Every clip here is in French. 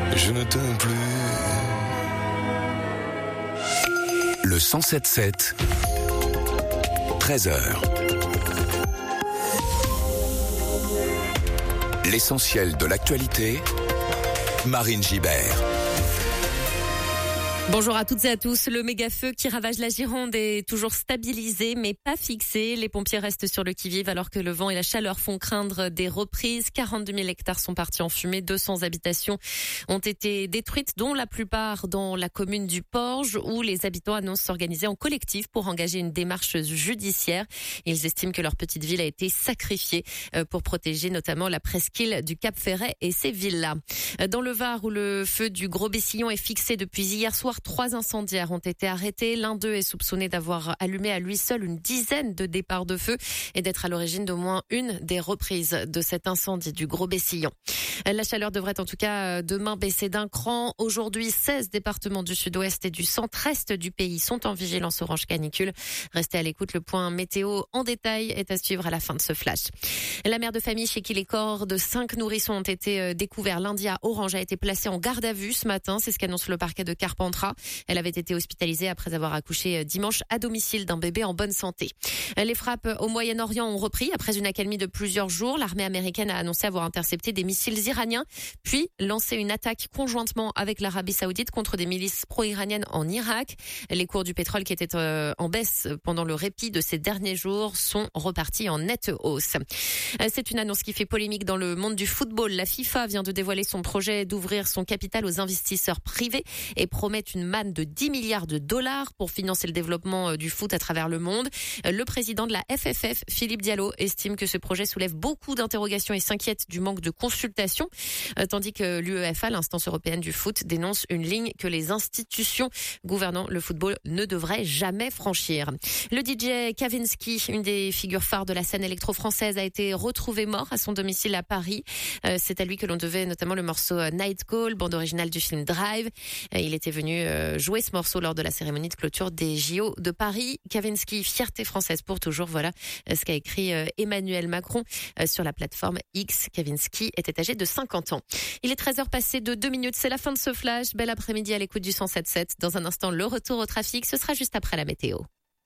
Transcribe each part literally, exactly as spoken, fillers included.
je ne t'aime plus. Le cent sept sept, treize heures. L'essentiel de l'actualité, Marine Gibert. Bonjour à toutes et à tous. Le méga-feu qui ravage la Gironde est toujours stabilisé mais pas fixé. Les pompiers restent sur le qui-vive alors que le vent et la chaleur font craindre des reprises. quarante-deux mille hectares sont partis en fumée. deux cents habitations ont été détruites, dont la plupart dans la commune du Porge où les habitants annoncent s'organiser en collectif pour engager une démarche judiciaire. Ils estiment que leur petite ville a été sacrifiée pour protéger notamment la presqu'île du Cap-Ferret et ses villas. Dans le Var où le feu du Gros Bessillon est fixé depuis hier soir, trois incendiaires ont été arrêtés. L'un d'eux est soupçonné d'avoir allumé à lui seul une dizaine de départs de feu et d'être à l'origine d'au moins une des reprises de cet incendie du Gros Bessillon. La chaleur devrait en tout cas demain baisser d'un cran. Aujourd'hui, seize départements du sud-ouest et du centre-est du pays sont en vigilance orange canicule. Restez à l'écoute, le point météo en détail est à suivre à la fin de ce flash. La mère de famille chez qui les corps de cinq nourrissons ont été découverts lundi à Orange a été placée en garde à vue ce matin. C'est ce qu'annonce le parquet de Carpentras. Elle avait été hospitalisée après avoir accouché dimanche à domicile d'un bébé en bonne santé. Les frappes au Moyen-Orient ont repris après une accalmie de plusieurs jours. L'armée américaine a annoncé avoir intercepté des missiles iraniens, puis lancé une attaque conjointement avec l'Arabie Saoudite contre des milices pro-iraniennes en Irak. Les cours du pétrole qui étaient en baisse pendant le répit de ces derniers jours sont repartis en nette hausse. C'est une annonce qui fait polémique dans le monde du football. La FIFA vient de dévoiler son projet d'ouvrir son capital aux investisseurs privés et promet une manne de dix milliards de dollars pour financer le développement du foot à travers le monde. Le président de la F F F, Philippe Diallo, estime que ce projet soulève beaucoup d'interrogations et s'inquiète du manque de consultation, tandis que l'UEFA, l'instance européenne du foot, dénonce une ligne que les institutions gouvernant le football ne devraient jamais franchir. Le D J Kavinsky, une des figures phares de la scène électro-française, a été retrouvé mort à son domicile à Paris. C'est à lui que l'on devait notamment le morceau Night Call, bande originale du film Drive. Il était venu jouer ce morceau lors de la cérémonie de clôture des J O de Paris. Kavinsky, fierté française pour toujours. Voilà ce qu'a écrit Emmanuel Macron sur la plateforme X. Kavinsky était âgé de cinquante ans. Il est treize heures passées de deux minutes. C'est la fin de ce flash. Bel après-midi à l'écoute du cent sept sept. Dans un instant, le retour au trafic. Ce sera juste après la météo.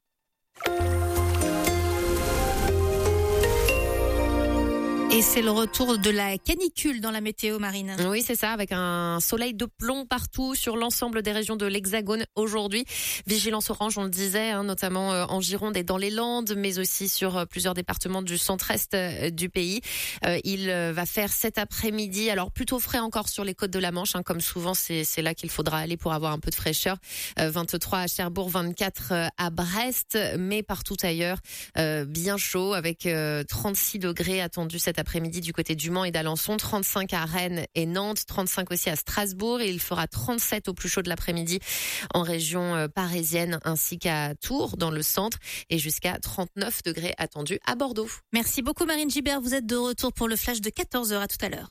Et c'est le retour de la canicule dans la météo, Marine. Oui, c'est ça, avec un soleil de plomb partout sur l'ensemble des régions de l'Hexagone aujourd'hui. Vigilance orange, on le disait, hein, notamment en Gironde et dans les Landes, mais aussi sur plusieurs départements du centre-est du pays. Euh, il va faire cet après-midi, alors plutôt frais encore sur les côtes de la Manche, hein, comme souvent, c'est, c'est là qu'il faudra aller pour avoir un peu de fraîcheur. Euh, vingt-trois à Cherbourg, vingt-quatre à Brest, mais partout ailleurs, euh, bien chaud, avec euh, trente-six degrés attendus cet après-midi. après-midi du côté du Mans et d'Alençon, trente-cinq à Rennes et Nantes, trente-cinq aussi à Strasbourg et il fera trente-sept au plus chaud de l'après-midi en région parisienne ainsi qu'à Tours dans le centre et jusqu'à trente-neuf degrés attendus à Bordeaux. Merci beaucoup Marine Gibert, vous êtes de retour pour le flash de quatorze heures, à tout à l'heure.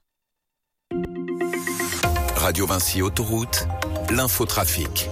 Radio Vinci Autoroute, l'infotrafic.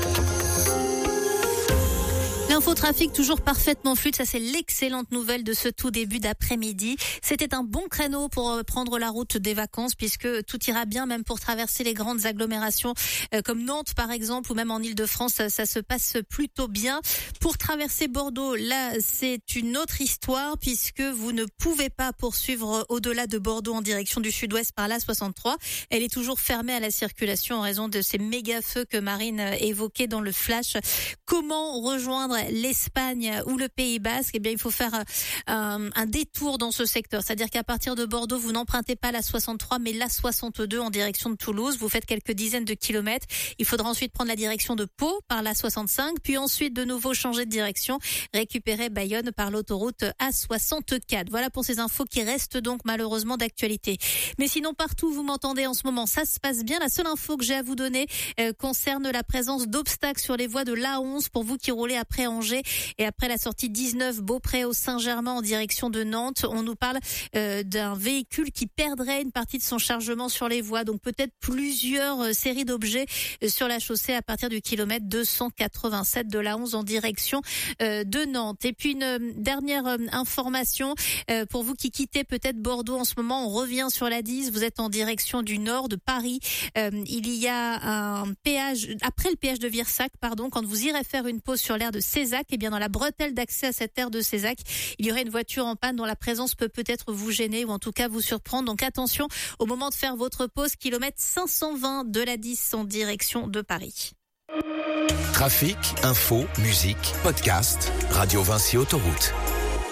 L'infotrafic toujours parfaitement fluide, ça c'est l'excellente nouvelle de ce tout début d'après-midi. C'était un bon créneau pour prendre la route des vacances puisque tout ira bien même pour traverser les grandes agglomérations euh, comme Nantes par exemple ou même en Île-de-France, ça, ça se passe plutôt bien. Pour traverser Bordeaux, là c'est une autre histoire puisque vous ne pouvez pas poursuivre au-delà de Bordeaux en direction du sud-ouest par l'A soixante-trois. Elle est toujours fermée à la circulation en raison de ces méga feux que Marine évoquait dans le flash. Comment rejoindre l'Espagne ou le Pays Basque? Eh bien, il faut faire un, un détour dans ce secteur. C'est-à-dire qu'à partir de Bordeaux, vous n'empruntez pas la soixante-trois, mais la soixante-deux en direction de Toulouse. Vous faites quelques dizaines de kilomètres. Il faudra ensuite prendre la direction de Pau par la soixante-cinq, puis ensuite de nouveau changer de direction, récupérer Bayonne par l'autoroute A soixante-quatre. Voilà pour ces infos qui restent donc malheureusement d'actualité. Mais sinon, partout où vous m'entendez en ce moment, ça se passe bien. La seule info que j'ai à vous donner euh, concerne la présence d'obstacles sur les voies de l'A onze pour vous qui roulez après Angers. Angers et après la sortie dix-neuf Beaupré au Saint-Germain en direction de Nantes. On nous parle euh, d'un véhicule qui perdrait une partie de son chargement sur les voies, donc peut-être plusieurs euh, séries d'objets euh, sur la chaussée à partir du kilomètre deux cent quatre-vingt-sept de la onze en direction euh, de Nantes. Et puis une euh, dernière euh, information euh, pour vous qui quittez peut-être Bordeaux en ce moment, on revient sur la dix, vous êtes en direction du nord de Paris. Euh, il y a un péage, après le péage de Virsac, pardon, quand vous irez faire une pause sur l'aire de Cézac, et bien dans la bretelle d'accès à cette aire de Cézac, il y aurait une voiture en panne dont la présence peut peut-être vous gêner ou en tout cas vous surprendre. Donc attention au moment de faire votre pause, kilomètre cinq cent vingt de la dix en direction de Paris. Trafic, info, musique, podcast, Radio Vinci Autoroute.